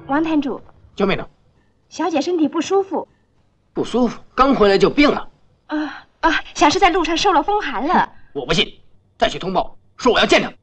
王坛主， 救命的！ 小姐身体不舒服。 不舒服，刚回来就病了。 想是在路上受了风寒了。 我不信，再去通报，说我要见他。